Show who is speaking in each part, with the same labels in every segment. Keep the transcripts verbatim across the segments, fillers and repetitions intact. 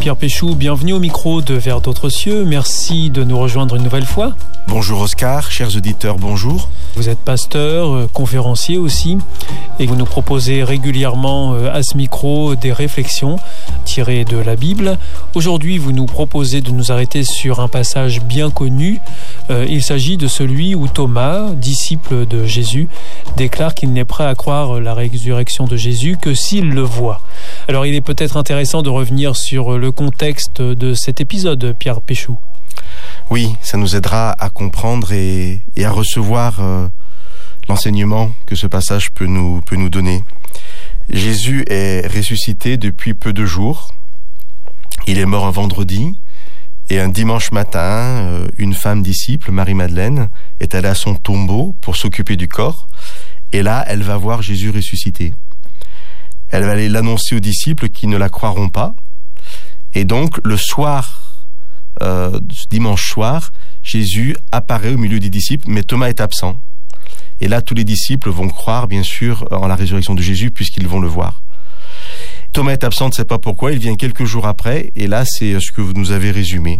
Speaker 1: Pierre Péchou, bienvenue au micro de Vers d'autres cieux. Merci de nous rejoindre une nouvelle fois.
Speaker 2: Bonjour Oscar, chers auditeurs, bonjour.
Speaker 1: Vous êtes pasteur, conférencier aussi, et vous nous proposez régulièrement à ce micro des réflexions tirées de la Bible. Aujourd'hui, vous nous proposez de nous arrêter sur un passage bien connu. Il s'agit de celui où Thomas, disciple de Jésus, déclare qu'il n'est prêt à croire la résurrection de Jésus que s'il le voit. Alors il est peut-être intéressant de revenir sur le contexte de cet épisode, Pierre Péchou.
Speaker 2: Oui, ça nous aidera à comprendre et, et à recevoir euh, l'enseignement que ce passage peut nous, peut nous donner. Jésus est ressuscité depuis peu de jours. Il est mort un vendredi et un dimanche matin, euh, une femme disciple, Marie-Madeleine, est allée à son tombeau pour s'occuper du corps. Et là, elle va voir Jésus ressuscité. Elle va aller l'annoncer aux disciples qui ne la croiront pas. Et donc, le soir, euh, dimanche soir, Jésus apparaît au milieu des disciples, mais Thomas est absent. Et là, tous les disciples vont croire, bien sûr, en la résurrection de Jésus, puisqu'ils vont le voir. Thomas est absent, on ne sait pas pourquoi, il vient quelques jours après, et là, c'est ce que vous nous avez résumé.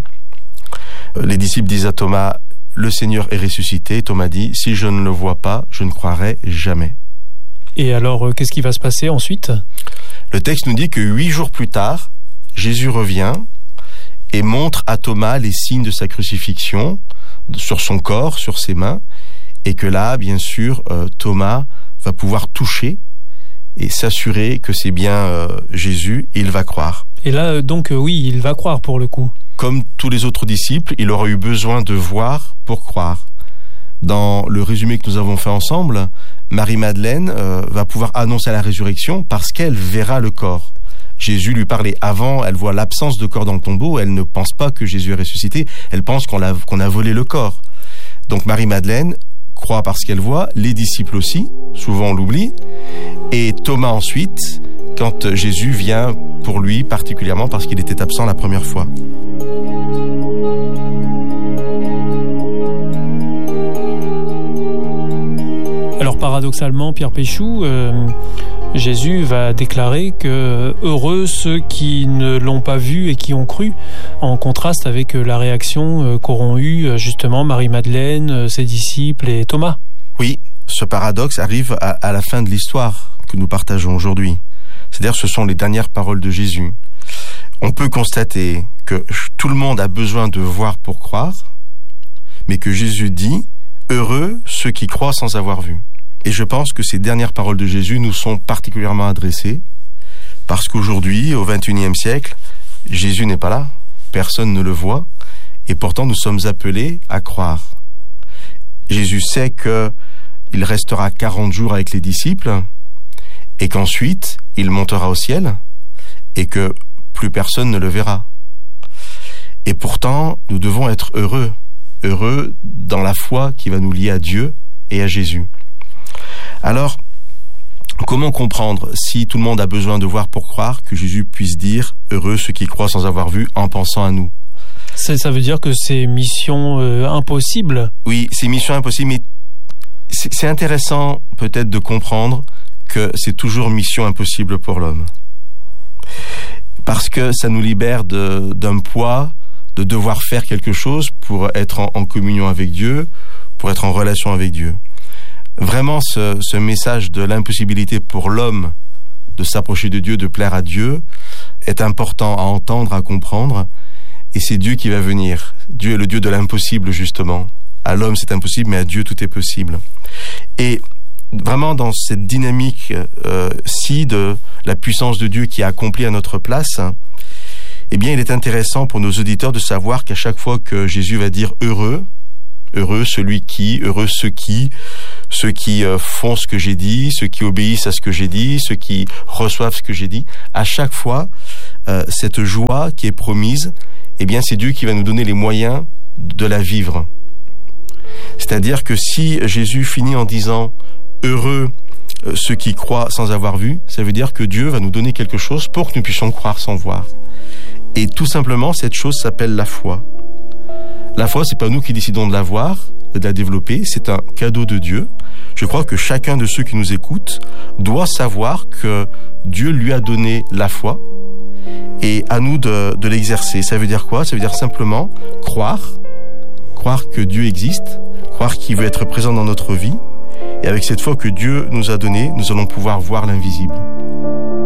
Speaker 2: Les disciples disent à Thomas, « Le Seigneur est ressuscité ». Thomas dit, « Si je ne le vois pas, je ne croirai jamais ».
Speaker 1: Et alors, euh, qu'est-ce qui va se passer ensuite ?
Speaker 2: Le texte nous dit que huit jours plus tard, Jésus revient et montre à Thomas les signes de sa crucifixion sur son corps, sur ses mains, et que là, bien sûr, euh, Thomas va pouvoir toucher et s'assurer que c'est bien euh, Jésus, et il va croire.
Speaker 1: Et là, donc, euh, oui, il va croire pour le coup.
Speaker 2: Comme tous les autres disciples, il aura eu besoin de voir pour croire. Dans le résumé que nous avons fait ensemble, Marie-Madeleine euh, va pouvoir annoncer la résurrection parce qu'elle verra le corps. Jésus lui parlait avant, elle voit l'absence de corps dans le tombeau, elle ne pense pas que Jésus est ressuscité, elle pense qu'on a, qu'on a volé le corps. Donc Marie-Madeleine croit parce qu'elle voit, les disciples aussi, souvent on l'oublie, et Thomas ensuite, quand Jésus vient pour lui, particulièrement parce qu'il était absent la première fois.
Speaker 1: Alors paradoxalement, Pierre Péchou, euh, Jésus va déclarer que heureux ceux qui ne l'ont pas vu et qui ont cru, en contraste avec la réaction qu'auront eue justement Marie-Madeleine, ses disciples et Thomas.
Speaker 2: Oui, ce paradoxe arrive à, à la fin de l'histoire que nous partageons aujourd'hui. C'est-à-dire ce sont les dernières paroles de Jésus. On peut constater que tout le monde a besoin de voir pour croire, mais que Jésus dit « Heureux ceux qui croient sans avoir vu ». Et je pense que ces dernières paroles de Jésus nous sont particulièrement adressées parce qu'aujourd'hui, au vingt et unième siècle, Jésus n'est pas là, personne ne le voit, et pourtant nous sommes appelés à croire. Jésus sait qu'il restera quarante jours avec les disciples et qu'ensuite il montera au ciel et que plus personne ne le verra. Et pourtant, nous devons être heureux, heureux dans la foi qui va nous lier à Dieu et à Jésus. Alors, comment comprendre, si tout le monde a besoin de voir pour croire, que Jésus puisse dire « Heureux ceux qui croient sans avoir vu » en pensant à nous ?
Speaker 1: Ça, ça veut dire que c'est mission euh, impossible ?
Speaker 2: Oui, c'est mission impossible, mais c'est, c'est intéressant peut-être de comprendre que c'est toujours mission impossible pour l'homme. Parce que ça nous libère de, d'un poids, de devoir faire quelque chose pour être en, en communion avec Dieu, pour être en relation avec Dieu. Vraiment, ce, ce message de l'impossibilité pour l'homme de s'approcher de Dieu, de plaire à Dieu, est important à entendre, à comprendre. Et c'est Dieu qui va venir. Dieu est le Dieu de l'impossible, justement. À l'homme, c'est impossible, mais à Dieu, tout est possible. Et vraiment, dans cette dynamique euh, ci de la puissance de Dieu qui est accomplie à notre place, eh bien, il est intéressant pour nos auditeurs de savoir qu'à chaque fois que Jésus va dire « heureux », heureux celui qui, heureux ceux qui, ceux qui euh, font ce que j'ai dit, ceux qui obéissent à ce que j'ai dit, ceux qui reçoivent ce que j'ai dit. À chaque fois, euh, cette joie qui est promise, eh bien, c'est Dieu qui va nous donner les moyens de la vivre. C'est-à-dire que si Jésus finit en disant « heureux euh, ceux qui croient sans avoir vu », ça veut dire que Dieu va nous donner quelque chose pour que nous puissions croire sans voir. Et tout simplement, cette chose s'appelle la foi. La foi, c'est pas nous qui décidons de l'avoir, de la développer, c'est un cadeau de Dieu. Je crois que chacun de ceux qui nous écoutent doit savoir que Dieu lui a donné la foi et à nous de, de l'exercer. Ça veut dire quoi? Ça veut dire simplement croire, croire que Dieu existe, croire qu'il veut être présent dans notre vie. Et avec cette foi que Dieu nous a donnée, nous allons pouvoir voir l'invisible.